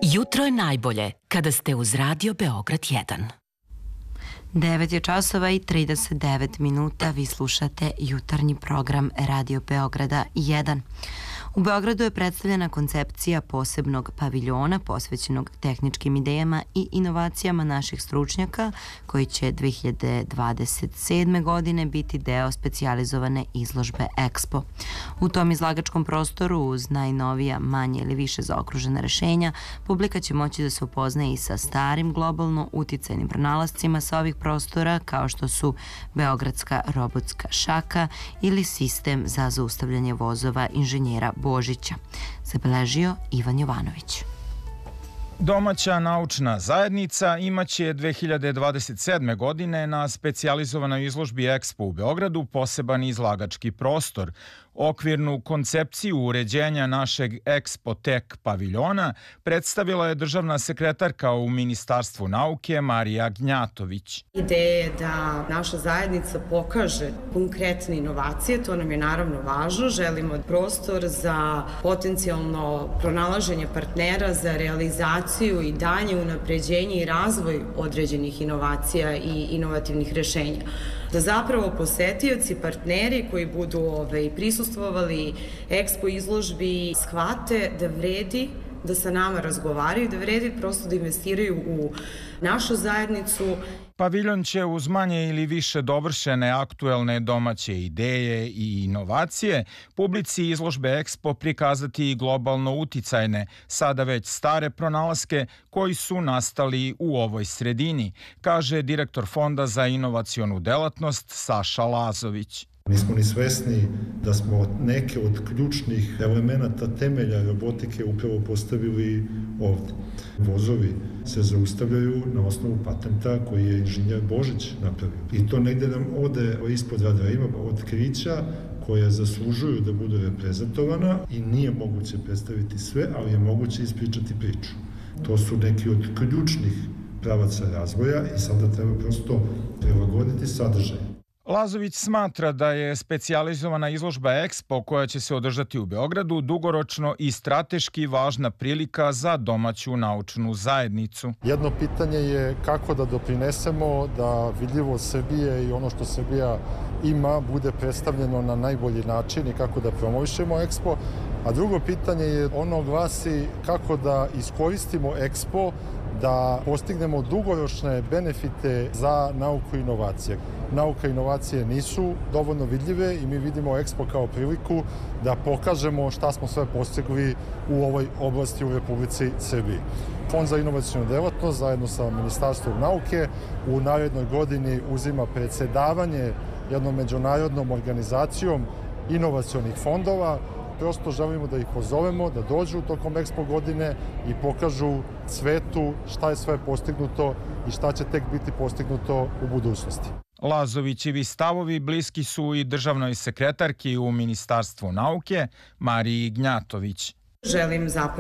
Jutro je najbolje kada ste uz Radio Beograd 1. 9 je časova i 39 minuta. Vi slušate jutarnji program Radio Beograda 1. U Beogradu je predstavljena koncepcija posebnog paviljona posvećenog tehničkim idejama i inovacijama naših stručnjaka koji će 2027. godine biti deo specijalizovane izložbe Expo. U tom izlagačkom prostoru uz najnovija, manje ili više zaokružena rešenja, publika će moći da se upozna i sa starim globalno uticajnim pronalascima sa ovih prostora kao što su Beogradska robotska šaka ili sistem za zaustavljanje vozova inženjera Božića, zabeležio Ivan Jovanović. Domaća naučna zajednica imaće 2027. godine na specijalizovanoj izložbi Expo u Beogradu poseban izlagački prostor. Okvirnu koncepciju uređenja našeg Expo Tech paviljona predstavila je državna sekretarka u Ministarstvu nauke Marija Gnjatović. Ideja je da naša zajednica pokaže konkretne inovacije, to nam je naravno važno. Želimo prostor za potencijalno pronalaženje partnera za realizaciju i dalje unapređenje i razvoj određenih inovacija i inovativnih rešenja. Da zapravo posetioci, partneri koji budu prisustvovali Expo izložbi shvate da vredi da sa nama razgovaraju, da vredi prosto da investiraju u našu zajednicu. Paviljon će uz manje ili više dovršene aktuelne domaće ideje i inovacije publici izložbe Expo prikazati i globalno uticajne, sada već stare pronalaske koji su nastali u ovoj sredini, kaže direktor Fonda za inovacionu delatnost Saša Lazović. Nismo ni svesni da smo neke od ključnih elemenata temelja robotike upravo postavili ovde. Vozovi se zaustavljaju na osnovu patenta koji je inženjer Božić napravio. I to negde nam ode ispod radara. Ima otkrića koja zaslužuju da budu reprezentovana i nije moguće predstaviti sve, ali je moguće ispričati priču. To su neki od ključnih pravaca razvoja i sada treba prosto prilagoditi sadržaj. Lazović smatra da je specijalizovana izložba Expo koja će se održati u Beogradu dugoročno i strateški važna prilika za domaću naučnu zajednicu. Jedno pitanje je kako da doprinesemo da vidljivost Srbije i ono što Srbija ima bude predstavljeno na najbolji način i kako da promovišemo Expo. A drugo pitanje je ono glasi kako da iskoristimo Expo da postignemo dugoročne benefite za nauku i inovacije. Nauka i inovacije nisu dovoljno vidljive i mi vidimo Expo kao priliku da pokažemo šta smo sve postigli u ovoj oblasti u Republici Srbiji. Fond za inovacionu delatnost zajedno sa Ministarstvom nauke u narednoj godini uzima predsedavanje jednom međunarodnom organizacijom inovacionih fondova. Prosto želimo da ih pozovemo, da dođu tokom Expo godine i pokažu svetu šta je sve postignuto i šta će tek biti postignuto u budućnosti. Lazovićevi stavovi bliski su i državnoj sekretarki u Ministarstvu nauke Mariji Gnjatović. Želim zapravo